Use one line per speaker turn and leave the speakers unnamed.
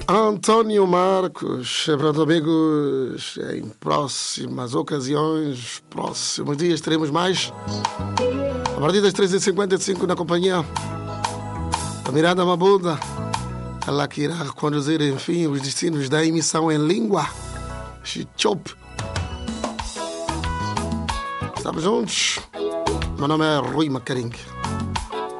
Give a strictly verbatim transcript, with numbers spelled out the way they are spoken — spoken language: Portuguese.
Antônio Marcos, pronto, amigos, em próximas ocasiões, próximos dias teremos mais. A partir das treze e cinquenta e cinco na companhia da Miranda Mabuda, ela que irá conduzir, enfim, os destinos da emissão em língua Chichop. Estamos juntos. Meu nome é Rui Macaringue.